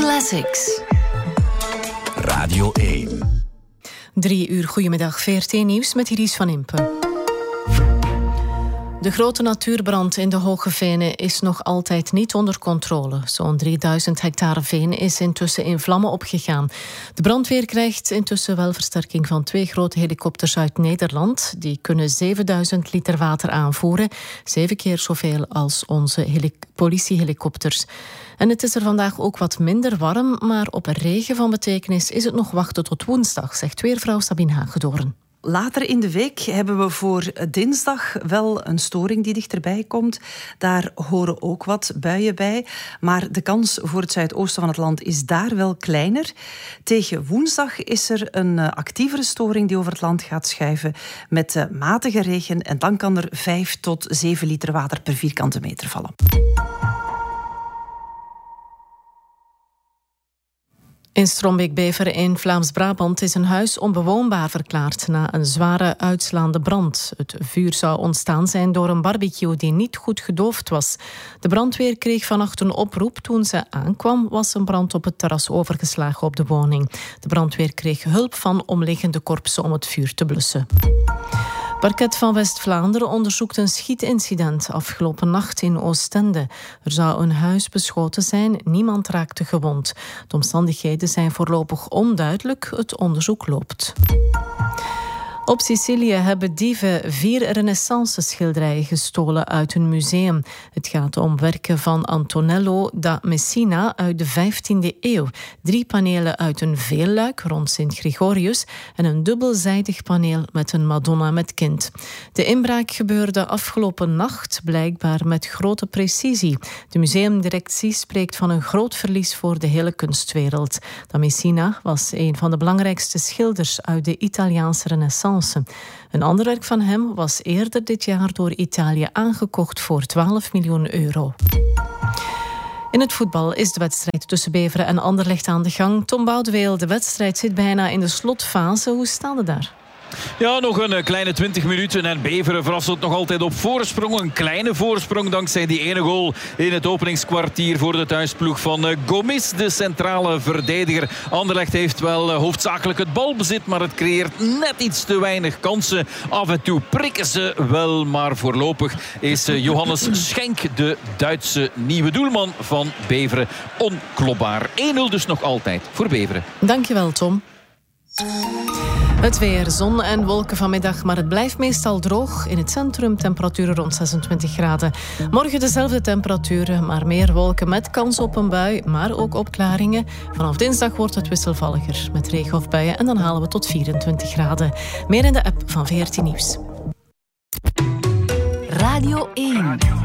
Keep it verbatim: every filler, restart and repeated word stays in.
Classics. Radio één. Drie uur, goedemiddag, V R T Nieuws met Iris van Impe. De grote natuurbrand in de Hoge Venen is nog altijd niet onder controle. Zo'n drieduizend hectare veen is intussen in vlammen opgegaan. De brandweer krijgt intussen wel versterking van twee grote helikopters uit Nederland. Die kunnen zevenduizend liter water aanvoeren. Zeven keer zoveel als onze heli- politiehelikopters. En het is er vandaag ook wat minder warm, maar op regen van betekenis is het nog wachten tot woensdag, zegt weervrouw Sabine Hagedoorn. Later in de week hebben we voor dinsdag wel een storing die dichterbij komt. Daar horen ook wat buien bij. Maar de kans voor het zuidoosten van het land is daar wel kleiner. Tegen woensdag is er een actievere storing die over het land gaat schuiven met matige regen. En dan kan er vijf tot zeven liter water per vierkante meter vallen. In Strombeek-Beveren in Vlaams-Brabant is een huis onbewoonbaar verklaard na een zware uitslaande brand. Het vuur zou ontstaan zijn door een barbecue die niet goed gedoofd was. De brandweer kreeg vannacht een oproep. Toen ze aankwam was een brand op het terras overgeslagen op de woning. De brandweer kreeg hulp van omliggende korpsen om het vuur te blussen. Parket van West-Vlaanderen onderzoekt een schietincident afgelopen nacht in Oostende. Er zou een huis beschoten zijn, niemand raakte gewond. De omstandigheden zijn voorlopig onduidelijk, het onderzoek loopt. Op Sicilië hebben dieven vier renaissance-schilderijen gestolen uit een museum. Het gaat om werken van Antonello da Messina uit de vijftiende eeuw. Drie panelen uit een veelluik rond Sint Gregorius en een dubbelzijdig paneel met een Madonna met kind. De inbraak gebeurde afgelopen nacht, blijkbaar met grote precisie. De museumdirectie spreekt van een groot verlies voor de hele kunstwereld. Da Messina was een van de belangrijkste schilders uit de Italiaanse renaissance. Een ander werk van hem was eerder dit jaar door Italië aangekocht voor twaalf miljoen euro. In het voetbal is de wedstrijd tussen Beveren en Anderlecht aan de gang. Tom Boudeweel, de wedstrijd zit bijna in de slotfase. Hoe staan we daar? Ja, nog een kleine twintig minuten en Beveren verrassend nog altijd op voorsprong. Een kleine voorsprong dankzij die ene goal in het openingskwartier voor de thuisploeg van Gomis, de centrale verdediger. Anderlecht heeft wel hoofdzakelijk het balbezit, maar het creëert net iets te weinig kansen. Af en toe prikken ze wel, maar voorlopig is Johannes Schenk, de Duitse nieuwe doelman van Beveren, onklopbaar. één nul dus nog altijd voor Beveren. Dankjewel, Tom. Het weer, zon en wolken vanmiddag, maar het blijft meestal droog. In het centrum temperaturen rond zesentwintig graden. Morgen dezelfde temperaturen, maar meer wolken met kans op een bui, maar ook opklaringen. Vanaf dinsdag wordt het wisselvalliger met regen of buien en dan halen we tot vierentwintig graden. Meer in de app van V R T Nieuws. Radio één.